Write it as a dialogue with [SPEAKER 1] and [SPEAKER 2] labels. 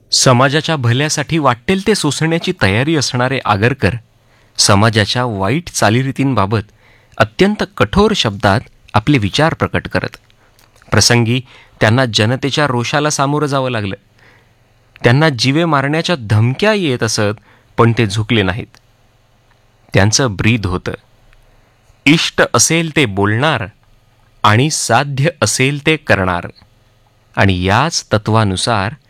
[SPEAKER 1] समाजाच्या भल्यासाठी वाटेल ते सोसण्याची तयारी असणारे आगरकर समाजाच्या वाईट चालीरीतींबाबत अत्यंत कठोर शब्दात आपले विचार प्रकट करत. प्रसंगी त्यांना जनतेच्या रोषाला सामोरं जावं लागलं. त्यांना जीवे मारण्याच्या धमक्या येत असत, पण ते झुकले नाहीत. त्यांचं ब्रीद होतं, इष्ट असेल ते बोलणार आणि साध्य असेल ते करणार. आणि याच तत्वानुसार